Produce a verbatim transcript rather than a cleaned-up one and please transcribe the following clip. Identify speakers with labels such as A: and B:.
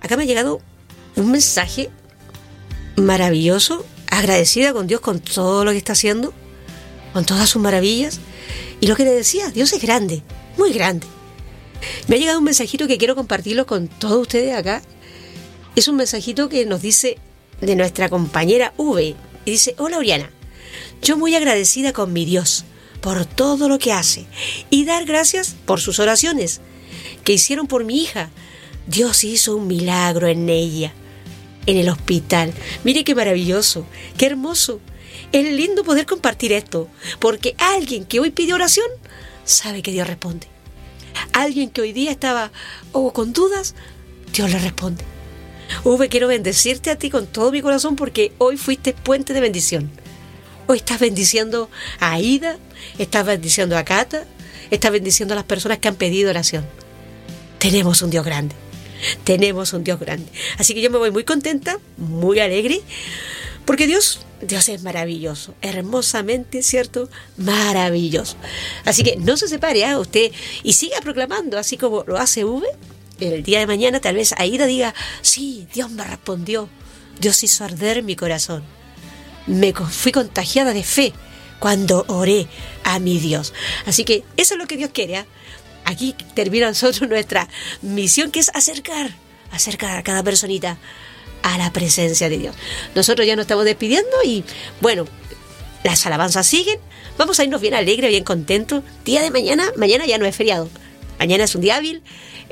A: acá me ha llegado un mensaje maravilloso, agradecida con Dios con todo lo que está haciendo, con todas sus maravillas. Y lo que le decía, Dios es grande, muy grande. Me ha llegado un mensajito que quiero compartirlo con todos ustedes acá. Es un mensajito que nos dice de nuestra compañera V. Y dice: hola Oriana, yo muy agradecida con mi Dios por todo lo que hace y dar gracias por sus oraciones que hicieron por mi hija. Dios hizo un milagro en ella, en el hospital. Mire qué maravilloso, qué hermoso. Es lindo poder compartir esto, porque alguien que hoy pide oración sabe que Dios responde. Alguien que hoy día estaba oh, con dudas, Dios le responde. V, quiero bendecirte a ti con todo mi corazón, porque hoy fuiste puente de bendición. Hoy estás bendiciendo a Aida, estás bendiciendo a Cata, estás bendiciendo a las personas que han pedido oración. Tenemos un Dios grande, tenemos un Dios grande. Así que yo me voy muy contenta, muy alegre, porque Dios, Dios es maravilloso, hermosamente, ¿cierto? Maravilloso. Así que no se separe a ¿eh? usted y siga proclamando, así como lo hace V. El día de mañana tal vez Aida diga: sí, Dios me respondió, Dios hizo arder mi corazón. Me fui contagiada de fe cuando oré a mi Dios. Así que eso es lo que Dios quiere, ¿eh? Aquí termina nosotros nuestra misión, que es acercar, acercar a cada personita a la presencia de Dios. Nosotros ya nos estamos despidiendo y bueno, las alabanzas siguen. Vamos a irnos bien alegres, bien contentos. Día de mañana, mañana ya no es feriado. Mañana es un día hábil.